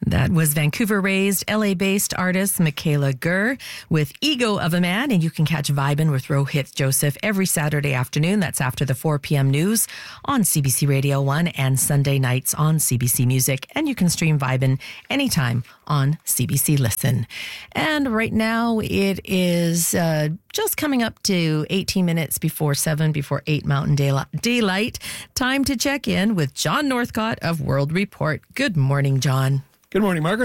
That was Vancouver-raised, LA-based artist Michaela Gurr with Ego of a Man, and you can catch Vibin' with Rohit Joseph every Saturday afternoon. That's after the 4 p.m. news on CBC Radio 1 and Sunday nights on CBC Music. And you can stream Vibin' anytime on CBC Listen. And right now it is just coming up to 18 minutes before 7, before 8 Mountain Daylight. Time to check in with John Northcott of World Report. Good morning, John. Good morning, Margaret.